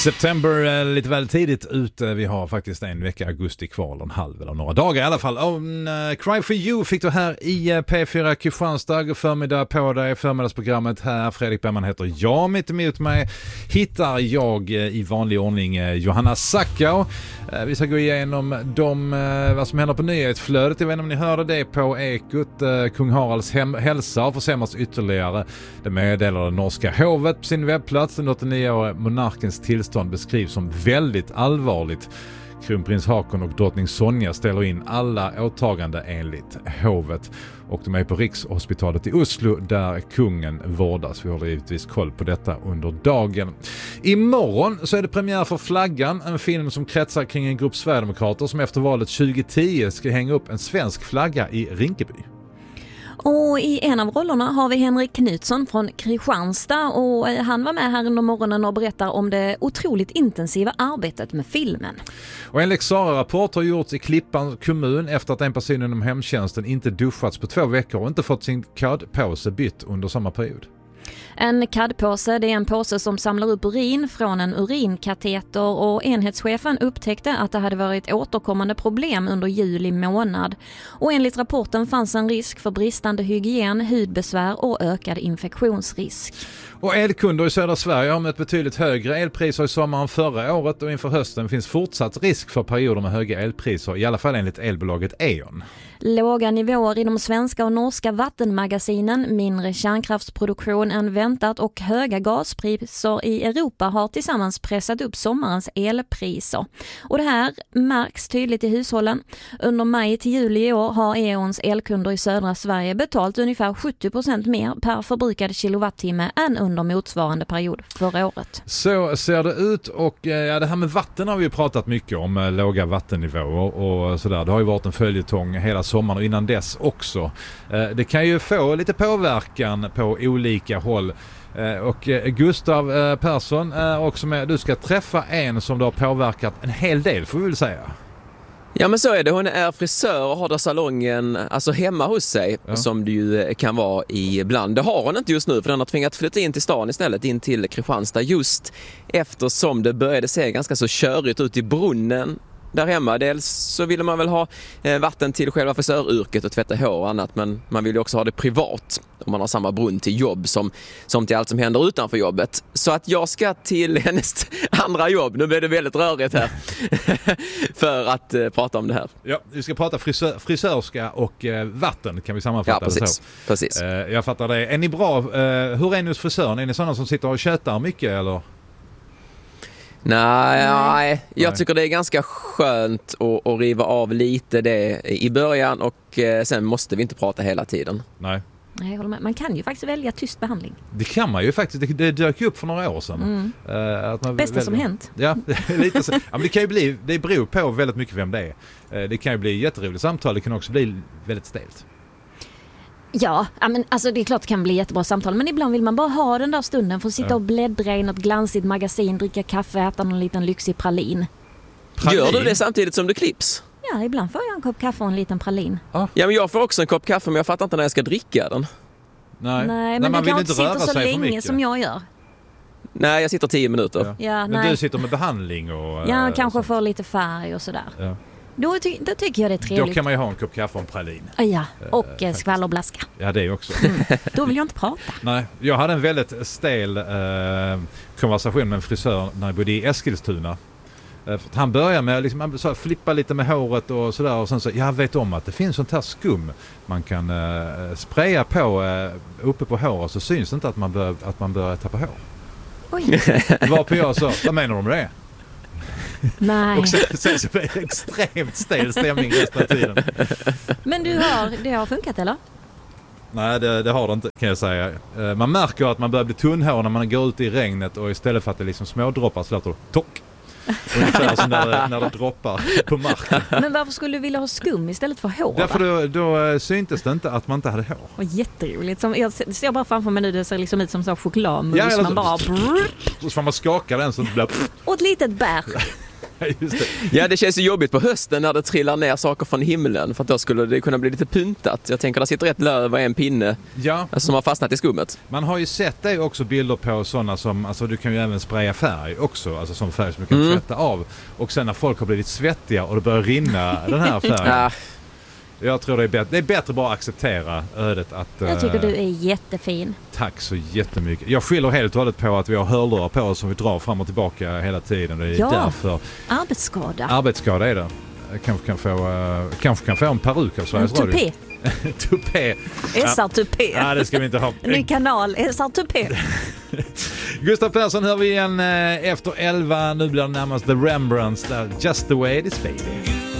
September lite väl tidigt ute. Vi har faktiskt en vecka augusti kvar, en halv eller några dagar i alla fall. Cry for you fick du här i P4 Kristianstad. Förmiddag på dig, förmiddagsprogrammet här. Fredrik Bergman heter jag. Mitt emot mig hittar jag i vanlig ordning Johanna Sackau. Vi ska gå igenom vad som händer på nyhetsflödet. Jag vet inte om ni hörde det på Ekot. Kung Haralds hälsa har försämrats ytterligare. Det meddelar det norska hovet på sin webbplats. Den 89-åriga monarkens tillstånd beskrivs som väldigt allvarligt. Kronprins Haakon och drottning Sonja ställer in alla åtagande enligt hovet. Och de är på Rikshospitalet i Oslo där kungen vårdas. Vi håller givetvis koll på detta under dagen. Imorgon så är det premiär för Flaggan, en film som kretsar kring en grupp sverigedemokrater som efter valet 2010 ska hänga upp en svensk flagga i Rinkeby. Och i en av rollerna har vi Henrik Knutsson från Kristianstad och han var med här under morgonen och berättar om det otroligt intensiva arbetet med filmen. Och en Lex Sarah-rapport har gjorts i Klippan kommun efter att en person inom hemtjänsten inte duschats på 2 veckor och inte fått sin kuddpåse bytt under samma period. En kuddpåse, det är en påse som samlar upp urin från en urinkateter och enhetschefen upptäckte att det hade varit återkommande problem under juli månad. Och enligt rapporten fanns en risk för bristande hygien, hudbesvär och ökad infektionsrisk. Och elkunder i södra Sverige har mött betydligt högre elpriser i sommaren förra året och inför hösten finns fortsatt risk för perioder med höga elpriser, i alla fall enligt elbolaget E.ON. Låga nivåer i de svenska och norska vattenmagasinen, mindre kärnkraftsproduktion än väntat och höga gaspriser i Europa har tillsammans pressat upp sommarens elpriser. Och det här märks tydligt i hushållen. Under maj till juli i år har E.ONs elkunder i södra Sverige betalt ungefär 70% mer per förbrukad kilowattimme än under motsvarande period förra året. Så ser det ut och det här med vatten har vi ju pratat mycket om, låga vattennivåer och sådär. Det har ju varit en följetong hela sommaren och innan dess också. Det kan ju få lite påverkan på olika håll. Och Gustav Persson är också med. Du ska träffa en som du har påverkat en hel del, får vi väl säga. Ja, men så är det. Hon är frisör och har där salongen alltså hemma hos sig, som det ju kan vara ibland. Det har hon inte just nu, för den har tvingat flytta in till stan istället, in till Kristianstad, just eftersom det började se ganska så körigt ut i brunnen där hemma. Dels så ville man väl ha vatten till själva frisöryrket och tvätta hår och annat, men man vill ju också ha det privat om man har samma brunn till jobb som till allt som händer utanför jobbet. Så att jag ska till hennes andra jobb. Nu blir det väldigt rörigt här för att prata om det här. Ja, vi ska prata frisörska och vatten, kan vi sammanfatta det så. Precis. Jag fattar det. Är ni bra? Hur är ni hos frisören? Är ni sådana som sitter och tjötar mycket eller? Nej, jag tycker det är ganska skönt att riva av lite det i början och sen måste vi inte prata hela tiden. Nej, jag håller med. Man kan ju faktiskt välja tyst behandling. Det kan man ju faktiskt. Det dök ju upp för några år sedan. Att man bästa som hänt. Ja, lite så. Ja, men det kan ju bli, det beror på väldigt mycket vem det är. Det kan ju bli jätteroligt samtal, det kan också bli väldigt stelt. Ja, men alltså det är klart det kan bli jättebra samtal, men ibland vill man bara ha den där stunden för att sitta och bläddra i något glansigt magasin, dricka kaffe, äta någon liten lyxig pralin. Gör du det samtidigt som du klipps? Ja, ibland får jag en kopp kaffe och en liten pralin. Ja, men jag får också en kopp kaffe, men jag fattar inte när jag ska dricka den. Nej, men man du kan inte sitta så länge som jag gör. Nej, jag sitter 10 minuter. Ja, men du sitter med behandling och... Ja, kanske får lite färg och sådär. Ja. Då tycker jag det är trevligt. Då kan man ju ha en kopp kaffe och en pralin. Ja, och skvallerblaska. Ja, det också. Då vill jag inte prata. Nej, jag hade en väldigt stel konversation med en frisör när jag bodde i Eskilstuna. Han började med liksom, så flippa lite med håret och sådär. Och sen så, jag vet om att det finns sånt här skum man kan spraya på uppe på håret, så syns inte att man börjar tappa hår. Oj. Varpå jag så, vad menar du med det? Nej. Och sen så blir det extremt stel stämning resten av tiden. Men det har funkat, eller? Nej, det har det inte, kan jag säga. Man märker att man börjar bli tunnhår när man går ut i regnet, och istället för att det liksom smådroppar så låter det tock. Ungefär som när det droppar på marken. Men varför skulle du vilja ha skum istället för hår? Därför då syntes det inte att man inte hade hår. Och jätteroligt. Jag ser bara framför mig nu, det ser liksom ut som så chokladmus. Man bara... Så får man skaka den så det blir... Och ett litet bär. Just det. Ja, det känns ju jobbigt på hösten när det trillar ner saker från himlen, för att då skulle det kunna bli lite pyntat. Jag tänker att det sitter ett löv och en pinne som har fastnat i skummet. Man har ju sett det också bilder på sådana som, alltså du kan ju även spraya färg också, alltså som färg som du kan tvätta av. Och sen när folk har blivit svettiga och det börjar rinna den här färgen. Jag tror det är bättre bara att acceptera ödet att... Jag tycker du är jättefin. Tack så jättemycket. Jag skyller helt och hållet på att vi har hörlurar på oss som vi drar fram och tillbaka hela tiden. Det är därför... Arbetsskada är det. Kanske kan få en peruk av Sveriges Radio. Tupé. Tupé. SR-tupé. Ja, det ska vi inte ha. Ny kanal, SR-tupé. Gustav Persson hör vi igen efter 11. Nu blir det närmast The Rembrandts där. Just the way it is, baby.